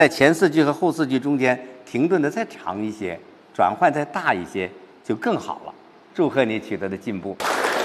在前四句和后四句中间停顿的再长一些，转换再大一些，就更好了。祝贺你取得的进步。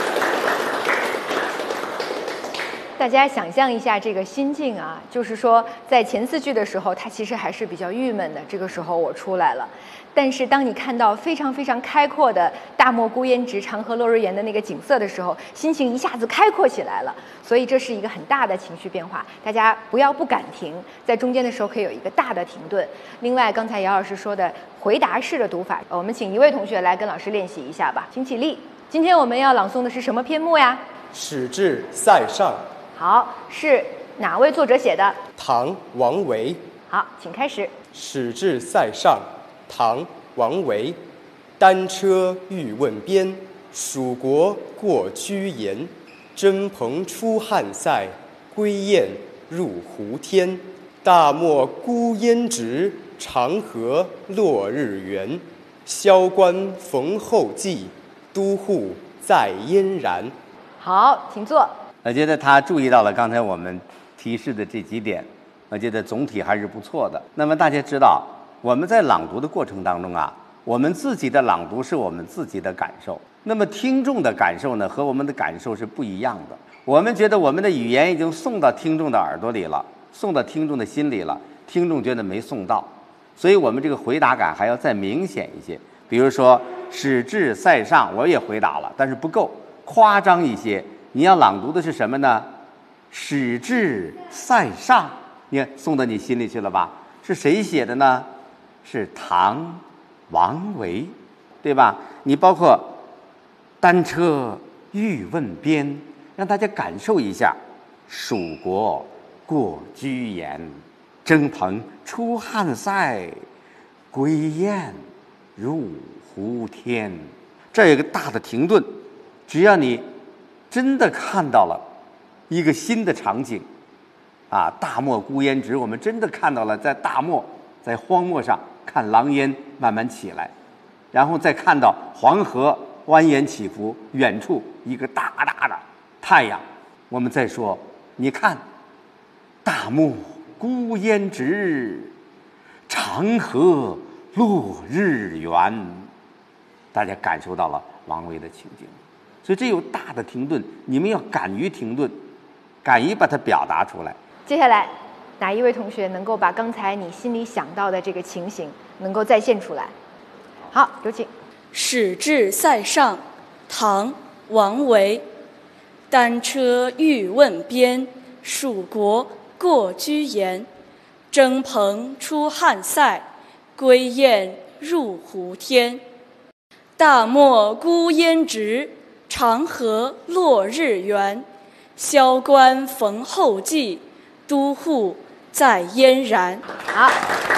大家想象一下这个心境啊，就是说在前四句的时候，他其实还是比较郁闷的。这个时候我出来了，但是当你看到非常非常开阔的大漠孤烟直，长河落日圆的那个景色的时候，心情一下子开阔起来了。所以这是一个很大的情绪变化，大家不敢停，在中间的时候可以有一个大的停顿。另外，刚才姚老师说的回答式的读法，我们请一位同学来跟老师练习一下吧，请起立。今天我们要朗诵的是什么篇目呀？ 使至塞上。 好，是哪位作者写的？ 唐王维。 好，请开始。 使至塞上，唐王维。单车欲问边，蜀国过居延。征蓬出汉塞，归雁入胡天。大漠孤烟直，长河落日圆。萧关逢候骑，都护在燕然。 好，请坐。 我觉得他注意到了刚才我们提示的这几点，我觉得总体还是不错的。那么大家知道，我们在朗读的过程当中啊，我们自己的朗读是我们自己的感受，那么听众的感受呢，和我们的感受是不一样的。我们觉得我们的语言已经送到听众的耳朵里了，送到听众的心里了，听众觉得没送到，所以我们这个回答感还要再明显一些。比如说使至塞上，我也回答了，但是不够，夸张一些。你要朗读的是什么呢？使至塞上，你看送到你心里去了吧？是谁写的呢？是唐王维，对吧？你包括单车欲问边，让大家感受一下蜀国过居延，征蓬出汉塞，归雁入胡天。这有一个大的停顿，只要你真的看到了一个新的场景啊，大漠孤烟直，我们真的看到了在大漠，在荒漠上看狼烟慢慢起来，然后再看到黄河蜿蜒起伏，远处一个大大的太阳。我们再说，你看大漠孤烟直，长河落日圆，大家感受到了王维的情景。所以这有大的停顿，你们要敢于停顿，敢于把它表达出来。 接下来，哪一位同学能够把刚才你心里想到的这个情形能够再现出来？好，有请。 使至塞上，唐王维。单车欲问边，蜀国过居延。征蓬出汉塞，归雁入胡天。大漠孤烟直，长河落日圆。萧关逢候骑，都护在燕然。 好，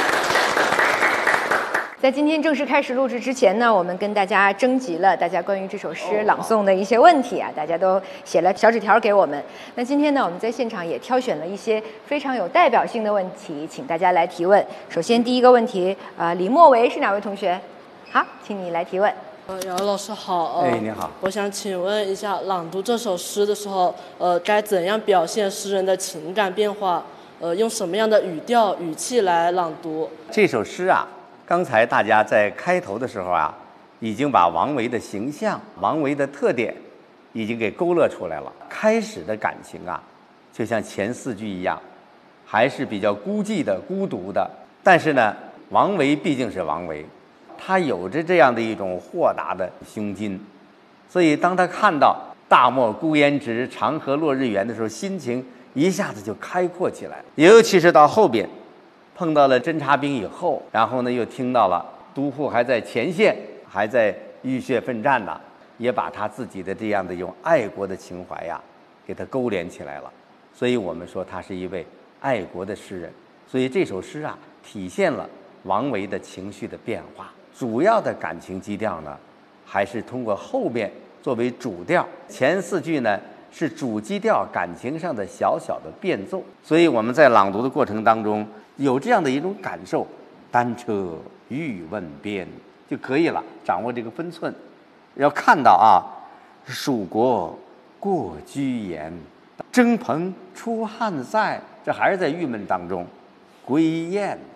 在今天正式开始录制之前呢，我们跟大家征集了大家关于这首诗朗诵的一些问题啊，大家都写了小纸条给我们。那今天呢，我们在现场也挑选了一些非常有代表性的问题，请大家来提问。首先第一个问题，李莫维是哪位同学？好，请你来提问。 姚老师好， 你好。 我想请问一下，朗读这首诗的时候，该怎样表现诗人的情感变化？用什么样的语调、语气来朗读？ 这首诗啊，刚才大家在开头的时候啊，已经把王维的形象、王维的特点已经给勾勒出来了。开始的感情啊，就像前四句一样，还是比较孤寂的、孤独的。但是呢，王维毕竟是王维。他有着这样的一种豁达的胸襟，所以当他看到大漠孤烟直，长河落日圆的时候，心情一下子就开阔起来了。尤其是到后边碰到了侦察兵以后，然后呢又听到了都护还在前线，还在浴血奋战呢，也把他自己的这样的一种爱国的情怀呀给他勾连起来了。所以我们说他是一位爱国的诗人。所以这首诗啊，体现了王维的情绪的变化。主要的感情基调呢，还是通过后面作为主调，前四句呢是主基调感情上的小小的变奏。所以我们在朗读的过程当中有这样的一种感受，单车欲问边就可以了，掌握这个分寸。要看到啊，蜀国过居延，征蓬出汉塞，这还是在郁闷当中，归雁